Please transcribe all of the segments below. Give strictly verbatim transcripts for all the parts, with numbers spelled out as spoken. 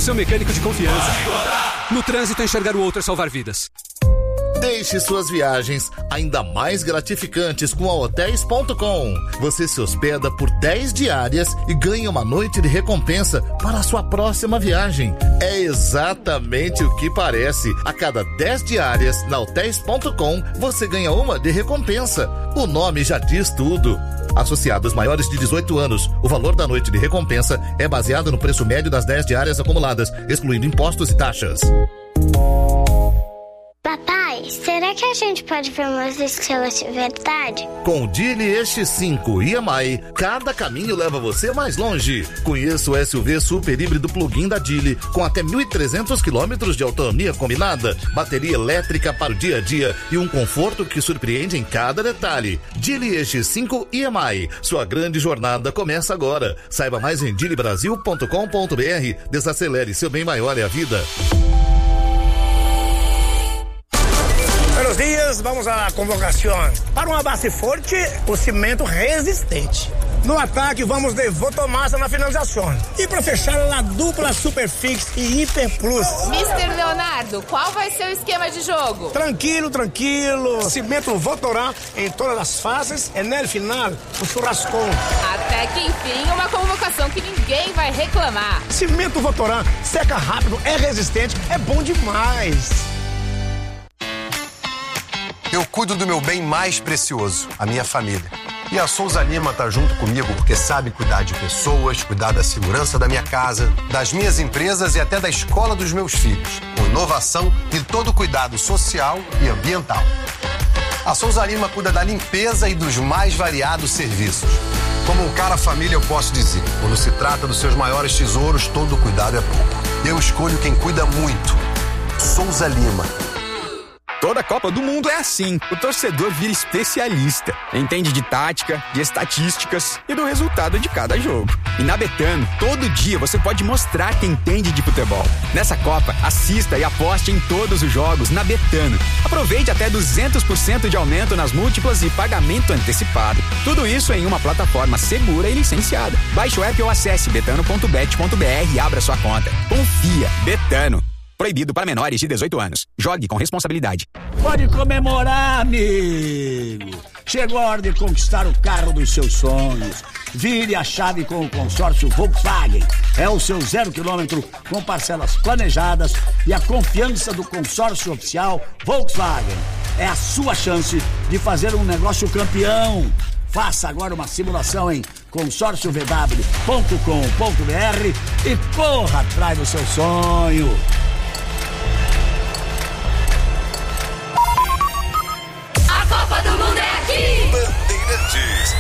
seu mecânico de confiança. No trânsito, enxergar o outro é salvar vidas. Deixe suas viagens ainda mais gratificantes com a hotéis ponto com. Você se hospeda por dez diárias e ganha uma noite de recompensa para a sua próxima viagem. É exatamente o que parece. A cada dez diárias na hotéis ponto com, você ganha uma de recompensa. O nome já diz tudo. Associados maiores de dezoito anos, o valor da noite de recompensa é baseado no preço médio das dez diárias acumuladas, excluindo impostos e taxas. Papai, será que a gente pode ver umas estrelas de verdade? Com o Geely E X cinco e M I, cada caminho leva você mais longe. Conheça o S U V super híbrido plug-in da Geely, com até mil e trezentos quilômetros de autonomia combinada, bateria elétrica para o dia a dia e um conforto que surpreende em cada detalhe. Geely E X cinco e M I, sua grande jornada começa agora. Saiba mais em geely brasil ponto com ponto b r. Desacelere, seu bem maior é a vida. Buenos dias, vamos à convocação. Para uma base forte, o cimento resistente. No ataque, vamos de Votomassa na finalização. E para fechar, a dupla Superfix e Hiper Plus. mister Leonardo, qual vai ser o esquema de jogo? Tranquilo, tranquilo. Cimento Votorá em todas as fases e no final, o churrascão. Até que enfim, uma convocação que ninguém vai reclamar. Cimento Votorá seca rápido, é resistente, é bom demais. Eu cuido do meu bem mais precioso, a minha família. E a Souza Lima tá junto comigo porque sabe cuidar de pessoas, cuidar da segurança da minha casa, das minhas empresas e até da escola dos meus filhos, com inovação e todo cuidado social e ambiental. A Souza Lima cuida da limpeza e dos mais variados serviços. Como um cara família, eu posso dizer, quando se trata dos seus maiores tesouros, todo cuidado é pouco. Eu escolho quem cuida muito. Souza Lima. Toda Copa do Mundo é assim. O torcedor vira especialista. Entende de tática, de estatísticas e do resultado de cada jogo. E na Betano, todo dia você pode mostrar que entende de futebol. Nessa Copa, assista e aposte em todos os jogos na Betano. Aproveite até duzentos por cento de aumento nas múltiplas e pagamento antecipado. Tudo isso em uma plataforma segura e licenciada. Baixe o app ou acesse betano ponto bet ponto b r e abra sua conta. Confia. Betano. Proibido para menores de dezoito anos. Jogue com responsabilidade. Pode comemorar, amigo. Chegou a hora de conquistar o carro dos seus sonhos. Vire a chave com o consórcio Volkswagen. É o seu zero quilômetro com parcelas planejadas e a confiança do consórcio oficial Volkswagen. É a sua chance de fazer um negócio campeão. Faça agora uma simulação em consórcio v w ponto com ponto b r e corra atrás do seu sonho. A Copa do Mundo é aqui! Bandeirantes.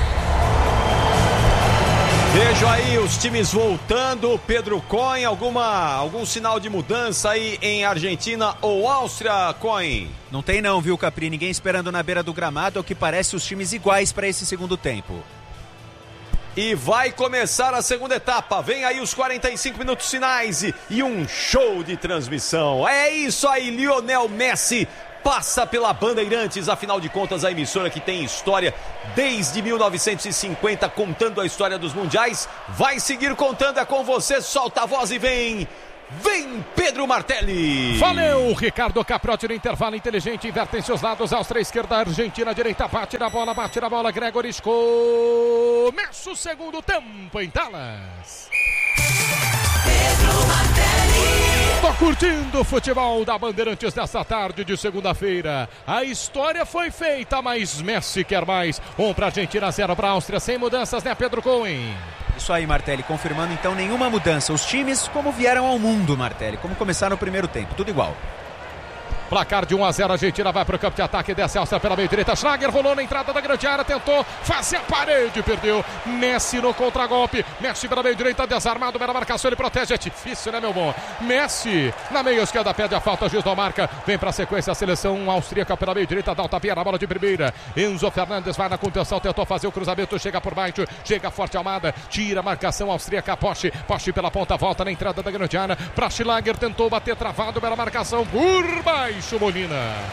Vejo aí os times voltando. Pedro Cohen, alguma, algum sinal de mudança aí em Argentina ou Áustria, Cohen? Não tem não, viu, Capri? Ninguém esperando na beira do gramado, ao que parece os times iguais para esse segundo tempo. E vai começar a segunda etapa. Vem aí os quarenta e cinco minutos finais e, e um show de transmissão. É isso aí, Lionel Messi passa pela Bandeirantes, afinal de contas a emissora que tem história desde mil novecentos e cinquenta, contando a história dos mundiais, vai seguir contando. É com você, solta a voz e vem... Vem Pedro Martelli. Valeu, Ricardo Caprotti no intervalo inteligente, invertem seus lados, Áustria esquerda, Argentina direita, bate na bola, bate na bola, Gregoris, começa o segundo tempo em Dallas. Pedro Martelli. Tô curtindo o futebol da Bandeirantes nessa tarde de segunda-feira. A história foi feita, mas Messi quer mais. Um pra Argentina, zero pra Áustria, sem mudanças, né, Pedro Cohen? Isso aí, Martelli, confirmando então nenhuma mudança. Os times como vieram ao mundo, Martelli, como começaram o primeiro tempo, tudo igual. Placar de um a zero, a Argentina vai para o campo de ataque, desce a Áustria pela meio direita, Schlager rolou na entrada da grande área, tentou fazer a parede, perdeu, Messi no contragolpe, Messi pela meio direita, desarmado, pela marcação, ele protege, é difícil, né, meu bom? Messi na meia esquerda, pede a falta, juiz não marca, vem para a sequência, a seleção austríaca pela meio direita, dá o tapinha na bola de primeira, Enzo Fernandes vai na contenção, tentou fazer o cruzamento, chega por baixo, chega forte Almada, tira a marcação austríaca, Poste, Poste pela ponta, volta na entrada da grande área, para Schlager, tentou bater travado pela marcação, por baixo, Molina.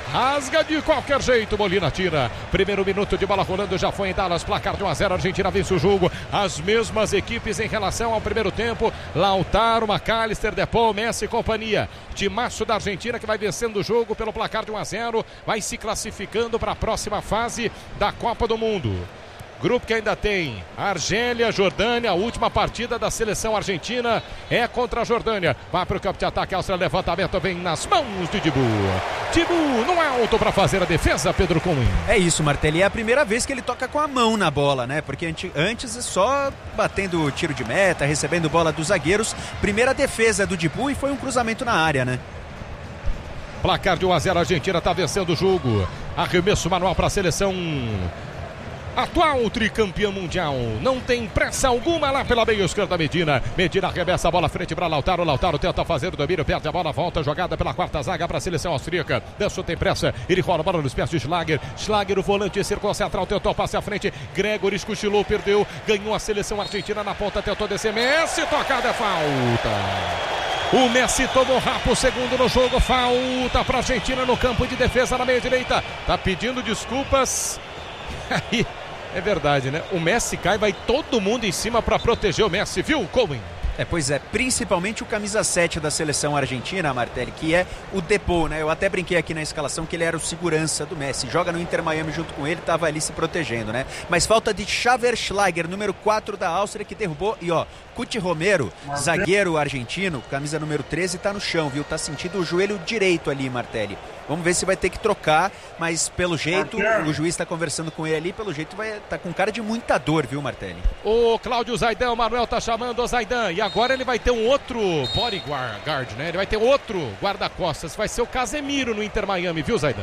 rasga de qualquer jeito, Molina tira. Primeiro minuto de bola rolando, já foi em Dallas, placar de um a zero, a Argentina vence o jogo. As mesmas equipes em relação ao primeiro tempo, Lautaro, McAllister, Depou, Messi e companhia. Timaço da Argentina que vai vencendo o jogo pelo placar de um a zero, vai se classificando para a próxima fase da Copa do Mundo. Grupo que ainda tem Argélia, Jordânia. A última partida da seleção argentina é contra a Jordânia. Vai para o campo de ataque, Áustria, levantamento vem nas mãos de Dibu. Dibu no alto para fazer a defesa, Pedro Cunha. É isso, Martelli, é a primeira vez que ele toca com a mão na bola, né? Porque antes é só batendo tiro de meta, recebendo bola dos zagueiros. Primeira defesa do Dibu e foi um cruzamento na área, né? Placar de um a zero, a Argentina está vencendo o jogo. Arremesso manual para a seleção atual tricampeão mundial. Não tem pressa alguma lá pela meia esquerda. Medina. Medina arremessa a bola frente para Lautaro. Lautaro tenta fazer o domínio, perde a bola, volta jogada pela quarta zaga para a seleção austríaca. Dessa tem pressa. Ele rola a bola nos pés de Schlager. Schlager, o volante, círculo central, tentou passe à frente. Gregory cochilou, perdeu. Ganhou a seleção argentina na ponta, tentou descer. Messi, tocada, é falta. O Messi tomou rapo, segundo no jogo. Falta para a Argentina no campo de defesa na meia direita. Tá pedindo desculpas. Aí. É verdade, né? O Messi cai, vai todo mundo em cima para proteger o Messi, viu, Cohen? É, pois é, principalmente o camisa sete da seleção argentina, Martelli, que é o Depou, né? Eu até brinquei aqui na escalação que ele era o segurança do Messi, joga no Inter Miami junto com ele, tava ali se protegendo, né? Mas falta de Xaver Schlager, número quatro da Áustria, que derrubou, e ó, Cuti Romero, zagueiro argentino, camisa número treze, tá no chão, viu? Tá sentindo o joelho direito ali, Martelli. Vamos ver se vai ter que trocar, mas pelo jeito, o juiz está conversando com ele ali, pelo jeito vai tá com cara de muita dor, viu, Martelli? O Cláudio Zaidan, o Manuel tá chamando o Zaidan, e agora ele vai ter um outro bodyguard, né? Ele vai ter outro guarda-costas, vai ser o Casemiro no Inter Miami, viu, Zaidan?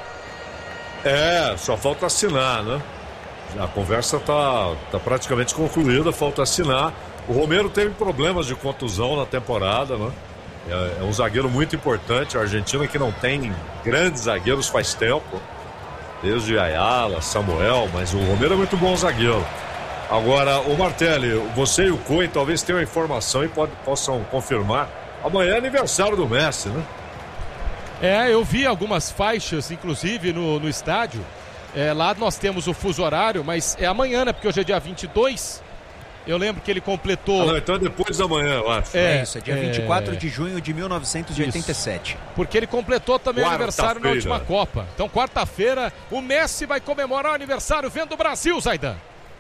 É, só falta assinar, né? A conversa tá, tá praticamente concluída, falta assinar. O Romero teve problemas de contusão na temporada, né? É um zagueiro muito importante. A Argentina que não tem grandes zagueiros faz tempo, desde Ayala, Samuel, mas o Romero é muito bom zagueiro. Agora, o Martelli, você e o Cohen talvez tenham informação e pode, possam confirmar. Amanhã é aniversário do Messi, né? É, eu vi algumas faixas, inclusive no, no estádio. É, lá nós temos o fuso horário, mas é amanhã, né? Porque hoje é dia vinte e dois. Eu lembro que ele completou... Ah, não, então é depois da manhã, eu acho. É, é isso, é dia é... vinte e quatro de junho de mil novecentos e oitenta e sete. Isso. Porque ele completou também o aniversário na última Copa. Então, quarta-feira, o Messi vai comemorar o aniversário vendo o Brasil, Zaidan.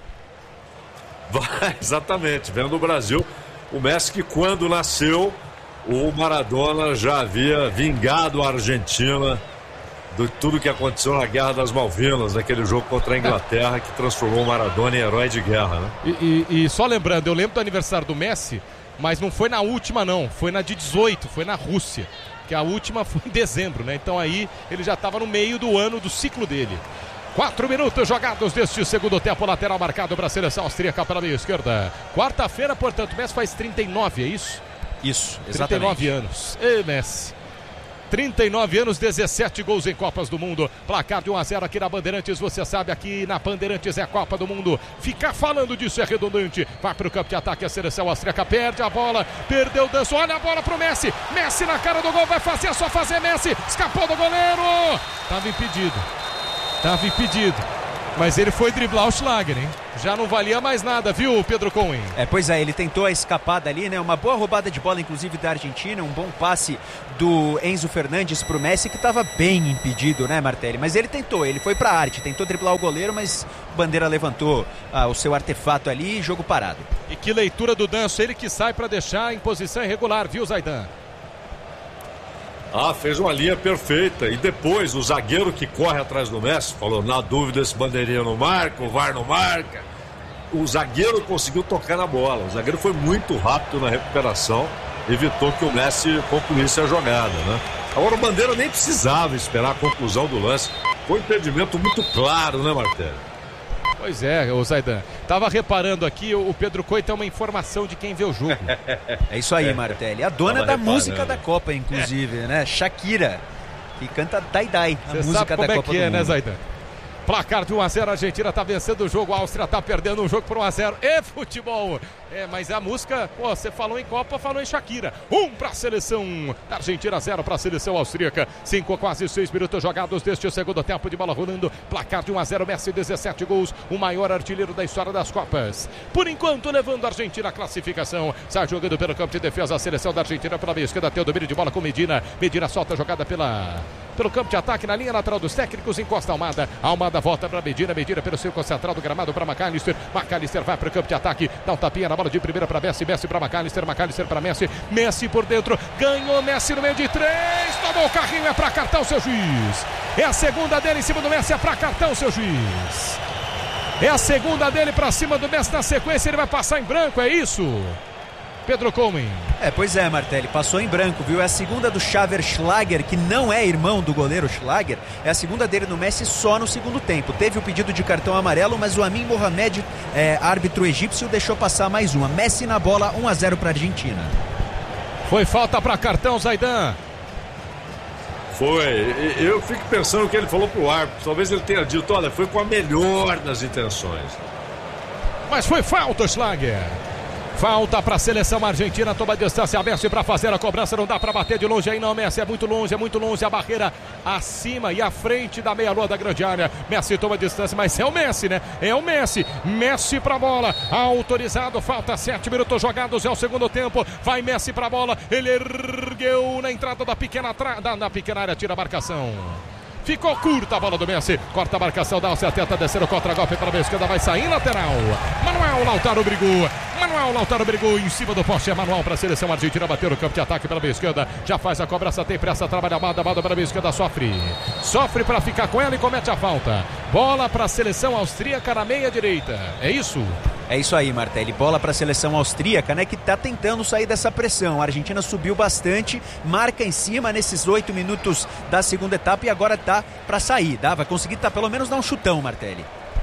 Vai, exatamente, vendo o Brasil. O Messi que quando nasceu, o Maradona já havia vingado a Argentina de tudo que aconteceu na Guerra das Malvinas, naquele jogo contra a Inglaterra, que transformou o Maradona em herói de guerra, né? E, e, e só lembrando, eu lembro do aniversário do Messi, mas não foi na última não, foi na de dezoito, foi na Rússia, que a última foi em dezembro, né? Então aí ele já estava no meio do ano do ciclo dele. Quatro minutos jogados deste segundo tempo, lateral marcado para a seleção austríaca pela meia esquerda. Quarta-feira, portanto, o Messi faz trinta e nove, é isso? Isso, exatamente. trinta e nove anos. Ei, Messi. trinta e nove anos, dezessete gols em Copas do Mundo. Placar de um a zero aqui na Bandeirantes. Você sabe, aqui na Bandeirantes é a Copa do Mundo. Ficar falando disso é redundante. Vai para o campo de ataque, a seleção austríaca perde a bola. Perdeu o danço, olha a bola pro Messi. Messi na cara do gol, vai fazer, só fazer Messi. Escapou do goleiro. Tava impedido. Tava impedido. Mas ele foi driblar o Schlager, hein? Já não valia mais nada, viu, Pedro Cohen? É, pois é, ele tentou a escapada ali, né? Uma boa roubada de bola, inclusive, da Argentina. Um bom passe do Enzo Fernandes pro Messi, que estava bem impedido, né, Martelli? Mas ele tentou, ele foi pra arte, tentou driblar o goleiro, mas o Bandeira levantou ah, o seu artefato ali e jogo parado. E que leitura do Danço, ele que sai para deixar em posição irregular, viu, Zaidan? Ah, fez uma linha perfeita. E depois o zagueiro que corre atrás do Messi falou, na dúvida esse bandeirinha não marca, o V A R não marca. O zagueiro conseguiu tocar na bola. O zagueiro foi muito rápido na recuperação, evitou que o Messi concluísse a jogada, né? Agora o Bandeira nem precisava esperar a conclusão do lance. Foi um impedimento muito claro, né, Martelli? Pois é, o Zaidan. Tava reparando aqui, o Pedro Cohen tem uma informação de quem vê o jogo. É isso aí, Martelli. A dona Tava da reparando. música da Copa, inclusive, é. né? Shakira, que canta Dai Dai, a Cê música sabe como da é Copa que do é, Mundo. né, Zaidan? Placar de um a zero, a Argentina tá vencendo o jogo, a Áustria tá perdendo um jogo por um a zero. E futebol! É, mas a música, pô, você falou em Copa, falou em Shakira. Um pra seleção da Argentina, zero pra seleção austríaca. Cinco, quase seis minutos jogados deste segundo tempo de bola rolando. Placar de um a zero, Messi, dezessete gols, o maior artilheiro da história das Copas. Por enquanto, levando a Argentina à classificação. Sai jogando pelo campo de defesa a seleção da Argentina pela meia esquerda, tem o domínio de bola com Medina. Medina solta a jogada pela... pelo campo de ataque, na linha lateral dos técnicos, encosta Almada. Almada volta para Medina, Medina pelo círculo central do gramado para McAllister. McAllister vai para o campo de ataque, dá um tapinha na bola de primeira para Messi, Messi para McAllister, McAllister para Messi, Messi por dentro, ganhou Messi no meio de três, tomou o carrinho, é para cartão, seu juiz. É a segunda dele em cima do Messi, é para cartão, seu juiz. É a segunda dele para cima do Messi, na sequência ele vai passar em branco, é isso? Pedro Comen. É, pois é, Martelli, passou em branco, viu? É a segunda do Xaver Schlager, que não é irmão do goleiro Schlager. É a segunda dele no Messi só no segundo tempo. Teve o pedido de cartão amarelo, mas o Amin Mohamed, é, árbitro egípcio, deixou passar mais uma. Messi na bola, um a zero para a Argentina. Foi falta para cartão, Zaidan. Foi. Eu fico pensando o que ele falou pro árbitro. Talvez ele tenha dito, olha, foi com a melhor das intenções. Mas foi falta, Schlager. Falta para a seleção argentina, toma distância, Messi para fazer a cobrança, não dá para bater de longe aí não, Messi é muito longe, é muito longe, a barreira acima e à frente da meia-lua da grande área. Messi toma distância, mas é o Messi, né? É o Messi, Messi para a bola, autorizado, falta sete minutos jogados, é o segundo tempo, vai Messi para a bola, ele ergueu na entrada da pequena, tra... da, da pequena área, tira a marcação. Ficou curta a bola do Messi. Corta a marcação da Áustria, tenta descer o contra-golpe para a esquerda, vai sair lateral. Manuel Lautaro brigou. Manuel Lautaro brigou em cima do poste. É manual para a seleção argentina bater o campo de ataque pela meia esquerda. Já faz a cobrança, tem pressa, trabalha a Amada, Amada para a meia esquerda, sofre. Sofre para ficar com ela e comete a falta. Bola para a seleção austríaca na meia direita. É isso? É isso aí, Martelli. Bola para a seleção austríaca, né, que está tentando sair dessa pressão. A Argentina subiu bastante, marca em cima nesses oito minutos da segunda etapa e agora está para sair. Dá, vai conseguir tá, pelo menos dar um chutão, Martelli.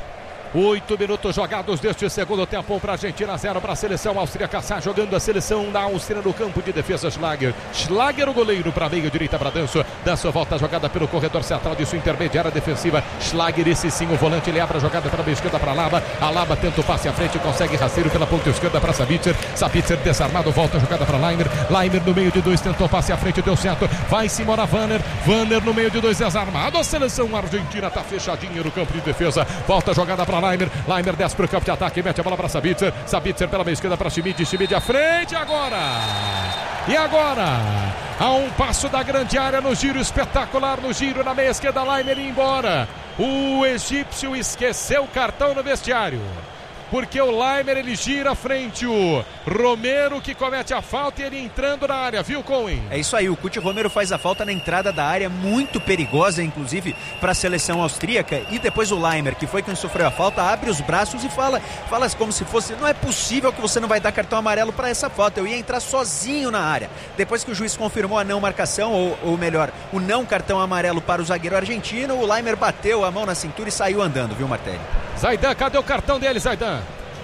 Oito minutos jogados deste segundo tempo para a Argentina, zero para a seleção austríaca. Sai jogando a seleção da Áustria no campo de defesa. Schlager, Schlager o goleiro para a meia direita para Danço. Danço volta a jogada pelo corredor central de sua intermediária defensiva. Schlager, esse sim, o volante, ele abre a jogada para a meia esquerda para Alaba. Alaba tenta o passe à frente, consegue rasteiro pela ponta esquerda para Sabitzer. Sabitzer desarmado, volta a jogada para Laimer. Laimer no meio de dois, tentou passe à frente, deu certo. Vai Simona Vanner. Vanner no meio de dois, desarmado. A seleção argentina está fechadinha no campo de defesa. Volta a jogada para Laimer. Laimer desce para o campo de ataque, mete a bola para Sabitzer. Sabitzer pela meia esquerda para Schmid. Schmid à frente agora. E agora, a um passo da grande área no giro espetacular, no giro na meia esquerda, Laimer ia embora. O egípcio esqueceu o cartão no vestiário. Porque o Laimer, ele gira à frente, o Romero que comete a falta e ele entrando na área, viu, Cohen? É isso aí, o Cuti Romero faz a falta na entrada da área, muito perigosa, inclusive, para a seleção austríaca. E depois o Laimer, que foi quem sofreu a falta, abre os braços e fala, fala como se fosse, não é possível que você não vai dar cartão amarelo para essa falta, eu ia entrar sozinho na área. Depois que o juiz confirmou a não marcação, ou, ou melhor, o não cartão amarelo para o zagueiro argentino, o Laimer bateu a mão na cintura e saiu andando, viu, Martelli? Zaidan, cadê o cartão dele, Zaidan?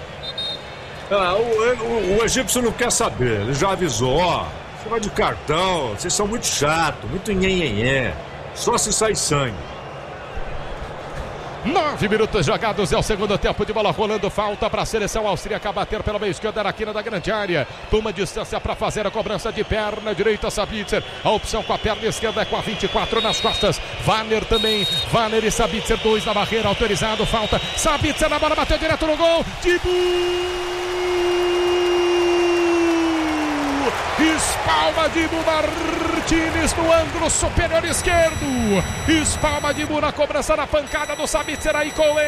Ah, o, o, o egípcio não quer saber, ele já avisou, ó, você vai de cartão, vocês são muito chato, muito nhenhenhé, só se sai sangue. Nove minutos jogados, é o segundo tempo de bola rolando, falta para a seleção austríaca bater pela meia esquerda na quina da grande área, toma distância para fazer a cobrança de perna direita, Sabitzer, a opção com a perna esquerda é com a vinte e quatro nas costas, Vanner também, Vanner e Sabitzer, dois na barreira, autorizado, falta, Sabitzer na bola, bateu direto no gol, Dibu! Espalma Dibu Martínez no ângulo superior esquerdo, espalma Dibu na cobrança, na pancada do Sabitzer aí com ele.